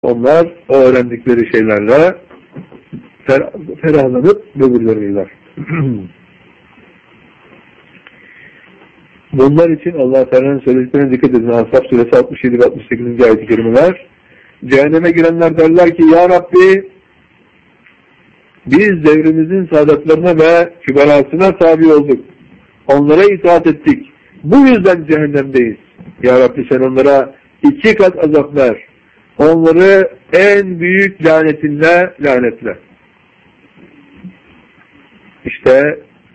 Onlar o öğrendikleri şeylerle ferahlanıp böbürleniyorlar. Bunlar için Allah Teala'nın söylediklerine dikkat edin. Ashab suresi 67 ve 68. ayet-i kerimeler. Cehenneme girenler derler ki, Ya Rabbi, biz devrimizin saadatlarına ve küberasına tabi olduk. Onlara itaat ettik. Bu yüzden cehennemdeyiz. Ya Rabbi, sen onlara 2 kat azap ver. Onları en büyük lanetinle lanetle. İşte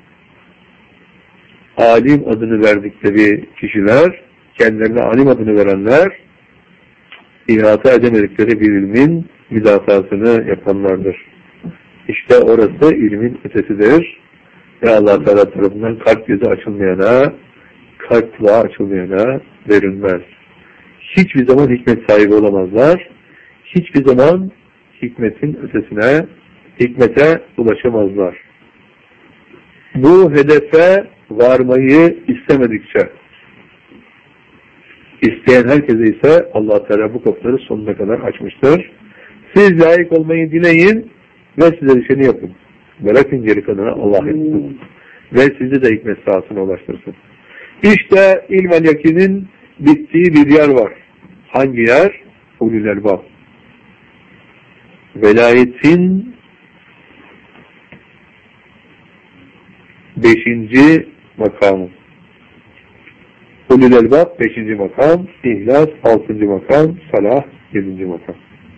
alim adını verdikleri kişiler, kendilerine alim adını verenler, ihata edemedikleri bir ilmin müdafasını yapanlardır. İşte orası ilmin ötesidir. Ve Allah Teala tarafından kalp gözü açılmayana, kalp kulağı açılmayana verilmez. Hiçbir zaman hikmet sahibi olamazlar. Hiçbir zaman hikmetin ötesine, hikmete ulaşamazlar. Bu hedefe varmayı istemedikçe, isteyen herkese ise Allah Teala bu kapıları sonuna kadar açmıştır. Siz layık olmayı dileyin ve size düşeni yapın. Bırakın geri kalanı Allah etsin. Ve sizi de hikmet sahasına ulaştırsın. İşte ilmel yakinin bittiği bir yer var. Hangi yer? Ulul elbab. Velayetin 5. makamı. Ulul elbab 5. makam, İhlas 6. makam, Salah 7. makam.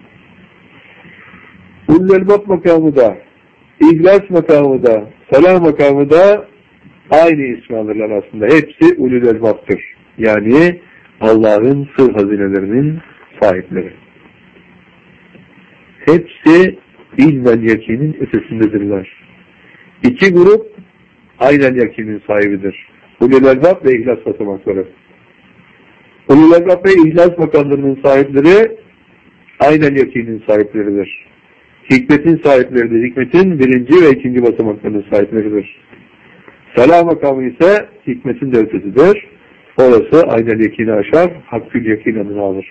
Ulul elbab makamı da, İhlas makamı da, Salah makamı da aynı ismi alırlar aslında. Hepsi ulul elbab'tır. Yani Allah'ın sır hazinelerinin sahipleri. Hepsi ilmel yakinin ötesindedirler. 2 grup aynen yakinin sahibidir. Ulul elbab ve ihlas basamakları. Ulul elbab ve ihlas makamlarının sahipleri aynen yakinin sahipleridir. Hikmetin sahipleridir. Hikmetin 1. ve 2. basamaklarının sahipleridir. Salah makamı ise hikmetin de ötesidir. Orası aynen yakini aşar, hakkül yakin adını alır.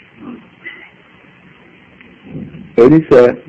Öyleyse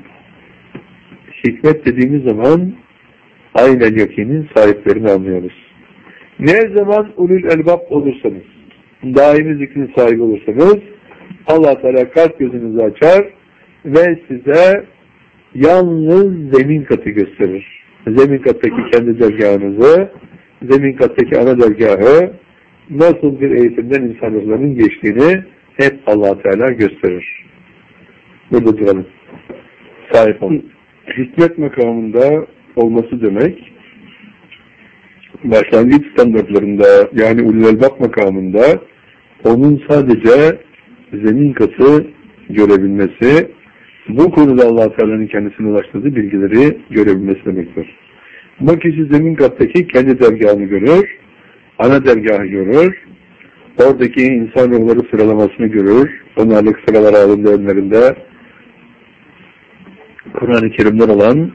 hikmet dediğimiz zaman aynen yakinin sahiplerini anlıyoruz. Ne zaman ulul elbab olursanız, daimi zikrin sahibi olursanız, Allah Teala kalp gözünüzü açar ve size yalnız zemin katı gösterir. Zemin kattaki kendi dergahınızı, zemin kattaki ana dergahı, nasıl bir eğitimden insanların geçtiğini hep Allah Teala gösterir. Burada duralım. Sahip olun. Hikmet makamında olması demek, başlangıç standartlarında, yani ulul elbab makamında onun sadece zemin katı görebilmesi, bu konuda Allah Teala'nın kendisine ulaştırdığı bilgileri görebilmesi demektir. Bu kişi zemin kattaki kendi dergahını görür, ana dergahı görür, oradaki insan ruhları sıralamasını görür, onlarlık sıralar halinde önlerinde Kur'an-ı Kerimler olan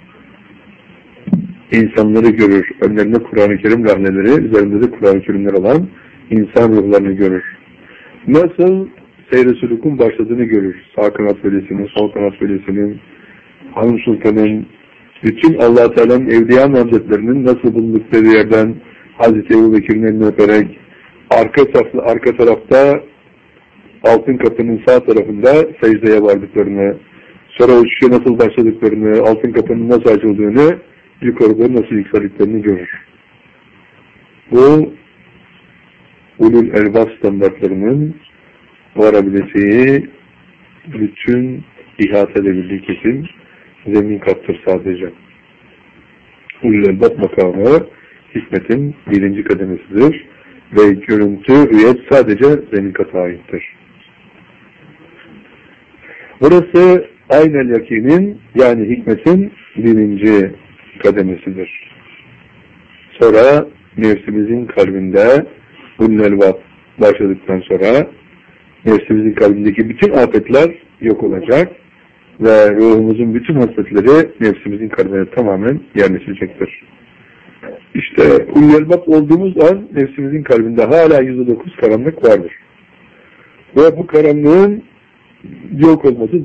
insanları görür. Önlerinde Kur'an-ı Kerim rahneleri, üzerinde de Kur'an-ı Kerimler olan insan ruhlarını görür. Nasıl seyr-i sülükün başladığını görür. Sağ kanat velesinin, sol kanat velesinin, Hanım Sultan'ın, bütün Allah Teala'nın evliya namzetlerinin nasıl bulundukları yerden Hazreti Ebubekir'in elini öperek, arka tarafta altın kapının sağ tarafında secdeye vardıklarını, sonra uçuşa nasıl başladıklarını, altın kapının nasıl açıldığını, yukarıda nasıl yükseldiklerini görür. Bu ulul elbab standartlarının varabileceği bütün ihate edebildiği kesim zemin kattır sadece. Ulul elbab makamı hikmetin 1. kademesidir ve görüntü, hüyet sadece zemin kata aittir. Burası aynel yakinin, yani hikmetin 1. kademesidir. Sonra nefsimizin kalbinde ulul elbab başladıktan sonra nefsimizin kalbindeki bütün afetler yok olacak ve ruhumuzun bütün hasletleri nefsimizin kalbine tamamen yerleşecektir. İşte ulul elbab olduğumuz an nefsimizin kalbinde hala %9 karanlık vardır. Ve bu karanlığın yok olması